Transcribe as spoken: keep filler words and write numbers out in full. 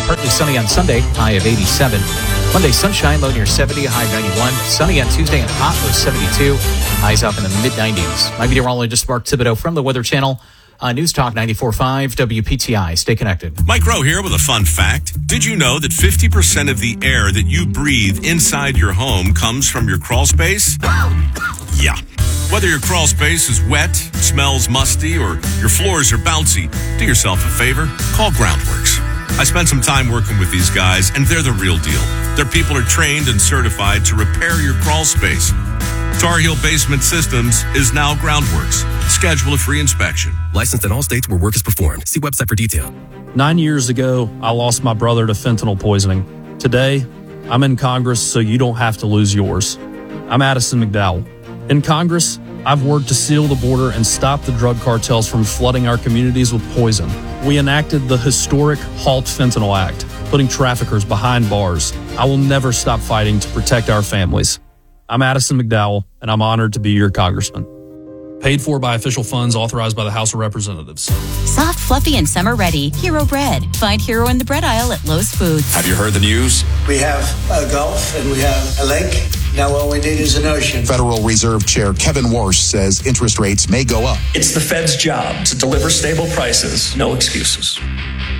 Partly sunny on Sunday, high of eighty-seven. Monday, sunshine, low near seventy, high of ninety-one. Sunny on Tuesday and hot, low seventy-two. Highs up in the mid-nineties. I'm meteorologist Mark Thibodeau from the Weather Channel. Uh, News Talk ninety-four point five W P T I. Stay connected. Mike Rowe here with a fun fact. Did you know that fifty percent of the air that you breathe inside your home comes from your crawl space? Yeah. Whether your crawl space is wet, smells musty, or your floors are bouncy, do yourself a favor. Call Groundworks. I spent some time working with these guys, and they're the real deal. Their people are trained and certified to repair your crawl space. Tar Heel Basement Systems is now Groundworks. Schedule a free inspection. Licensed in all states where work is performed. See website for detail. Nine years ago, I lost my brother to fentanyl poisoning. Today, I'm in Congress so you don't have to lose yours. I'm Addison McDowell. In Congress, I've worked to seal the border and stop the drug cartels from flooding our communities with poison. We enacted the historic Halt Fentanyl Act, putting traffickers behind bars. I will never stop fighting to protect our families. I'm Addison McDowell, and I'm honored to be your congressman. Paid for by official funds authorized by the House of Representatives. Soft, fluffy, and summer ready. Hero bread. Find Hero in the bread aisle at Lowe's Foods. Have you heard the news? We have a Gulf and we have a lake. Now all we need is an ocean. Federal Reserve Chair Kevin Warsh says interest rates may go up. It's the Fed's job to deliver stable prices, no excuses.